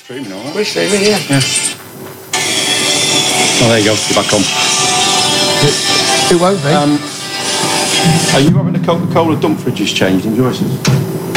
streaming, all right? We're streaming, yeah. Oh, there you go. You're back on. It won't be. Are you having a Coca-Cola dump fridges changed in Joyce's?